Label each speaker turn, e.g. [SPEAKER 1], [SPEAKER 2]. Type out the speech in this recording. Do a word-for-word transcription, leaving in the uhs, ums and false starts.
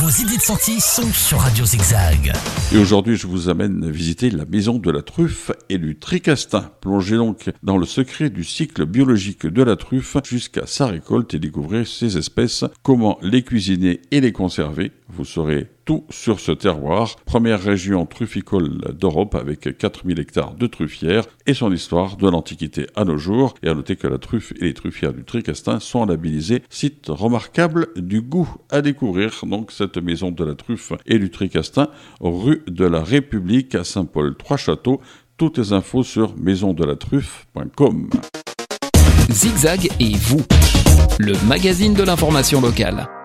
[SPEAKER 1] vos idées de sortie sont sur Radio Zigzag.
[SPEAKER 2] Et aujourd'hui, je vous amène visiter la maison de la truffe et du tricastin. Plongez donc dans le secret du cycle biologique de la truffe jusqu'à sa récolte et découvrez ces espèces, comment les cuisiner et les conserver. Vous saurez tout sur ce terroir, première région trufficole d'Europe avec quatre mille hectares de truffières et son histoire de l'Antiquité à nos jours. Et à noter que la truffe et les truffières du Tricastin sont labellisés sites remarquables du goût. À découvrir donc cette maison de la truffe et du Tricastin, rue de la République à Saint-Paul-Trois-Châteaux. Toutes les infos sur maison de la truffe point com.
[SPEAKER 3] Zigzag et vous, le magazine de l'information locale.